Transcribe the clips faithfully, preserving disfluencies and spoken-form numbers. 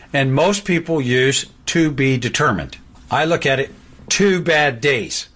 And most people use to be determined. I look at it, two bad days.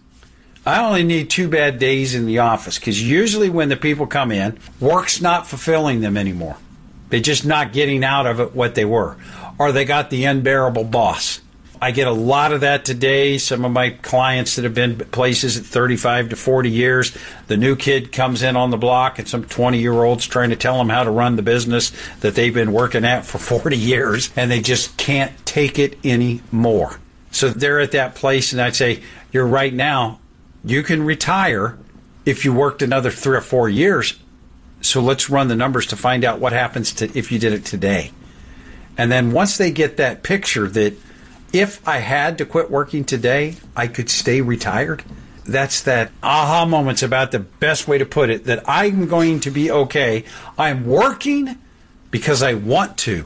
I only need two bad days in the office because usually when the people come in, work's not fulfilling them anymore. They're just not getting out of it what they were. Or they got the unbearable boss. I get a lot of that today. Some of my clients that have been places at thirty-five to forty years, the new kid comes in on the block and some twenty-year-old's trying to tell them how to run the business that they've been working at for forty years, and they just can't take it anymore. So they're at that place, and I'd say, you're right now, you can retire if you worked another three or four years. So let's run the numbers to find out what happens to if you did it today. And then once they get that picture that if I had to quit working today, I could stay retired, that's that aha moment's about the best way to put it, that I'm going to be okay. I'm working because I want to,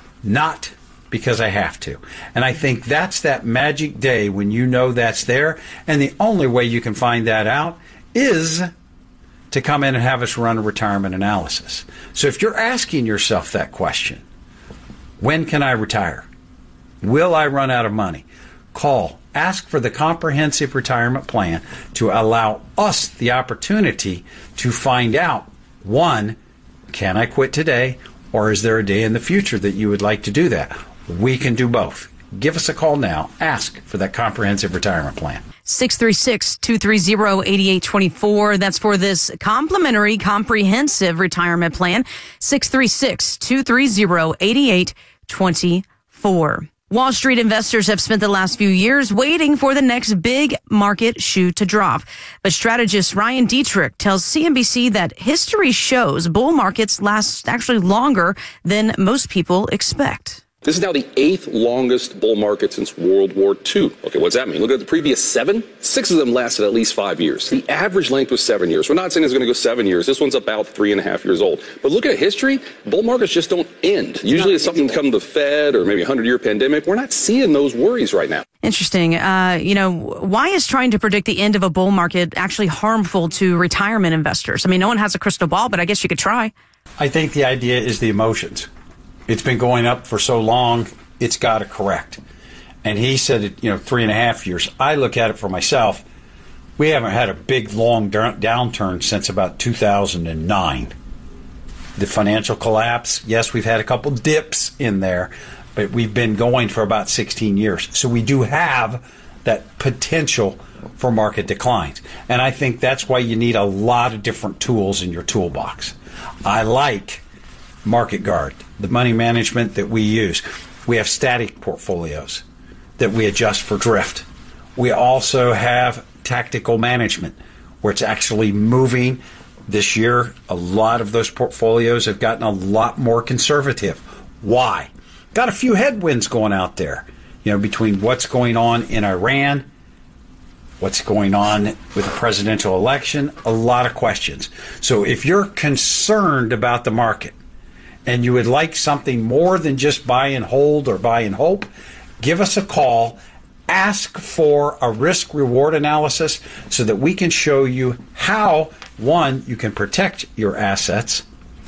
not because I have to. And I think that's that magic day when you know that's there. And the only way you can find that out is to come in and have us run a retirement analysis. So if you're asking yourself that question, when can I retire? Will I run out of money? Call. Ask for the comprehensive retirement plan to allow us the opportunity to find out, one, can I quit today, or is there a day in the future that you would like to do that? We can do both. Give us a call now. Ask for that comprehensive retirement plan. six three six, two three zero, eight eight two four. That's for this complimentary comprehensive retirement plan. six three six, two three zero, eight eight two four. Wall Street investors have spent the last few years waiting for the next big market shoe to drop. But strategist Ryan Dietrich tells C N B C that history shows bull markets last actually longer than most people expect. This is now the eighth longest bull market since World War Two. Okay, what's that mean? Look at the previous seven. Six of them lasted at least five years. The average length was seven years. We're not saying it's going to go seven years. This one's about three and a half years old. But look at history. Bull markets just don't end. Usually it's something come to the Fed or maybe a hundred-year pandemic. We're not seeing those worries right now. Interesting. Uh, you know, why is trying to predict the end of a bull market actually harmful to retirement investors? I mean, no one has a crystal ball, but I guess you could try. I think the idea is the emotions. It's been going up for so long, it's got to correct. And he said, it, you know, three and a half years. I look at it for myself. We haven't had a big, long downturn since about two thousand nine. The financial collapse, yes, we've had a couple dips in there, but we've been going for about sixteen years. So we do have that potential for market declines. And I think that's why you need a lot of different tools in your toolbox. I like Market Guard, the money management that we use. We have static portfolios that we adjust for drift. We also have tactical management, where it's actually moving. This year, a lot of those portfolios have gotten a lot more conservative. Why? Got a few headwinds going out there, you know, between what's going on in Iran, what's going on with the presidential election, a lot of questions. So if you're concerned about the market, and you would like something more than just buy and hold or buy and hope, give us a call. Ask for a risk-reward analysis so that we can show you how, one, you can protect your assets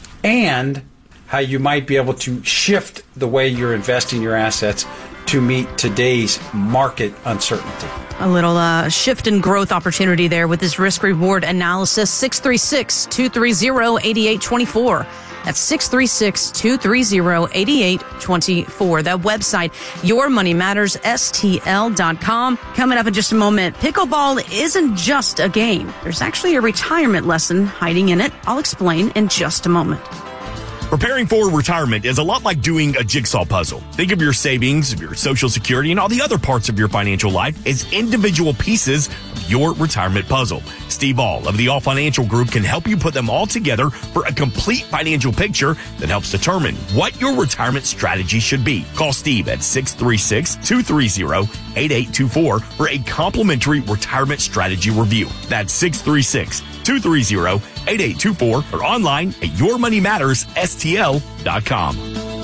and how you might be able to shift the way you're investing your assets to meet today's market uncertainty. A little uh, shift in growth opportunity there with this risk-reward analysis. six three six, two three zero, eight eight two four. That's six three six, two three zero, eight eight two four. That website, your money matters S T L dot com. Coming up in just a moment, pickleball isn't just a game. There's actually a retirement lesson hiding in it. I'll explain in just a moment. Preparing for retirement is a lot like doing a jigsaw puzzle. Think of your savings, your Social Security, and all the other parts of your financial life as individual pieces of your retirement puzzle. Steve All of the All Financial Group can help you put them all together for a complete financial picture that helps determine what your retirement strategy should be. Call Steve at six three six, two three zero, eight eight two four for a complimentary retirement strategy review. That's six three six, two three zero, eight eight two four or online at your money matters S T L dot com.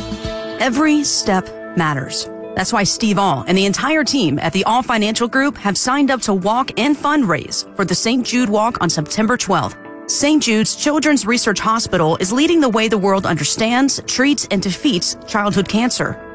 Every step matters. That's why Steve All and the entire team at the All Financial Group have signed up to walk and fundraise for the Saint Jude Walk on September twelfth. Saint Jude's Children's Research Hospital is leading the way the world understands, treats, and defeats childhood cancer.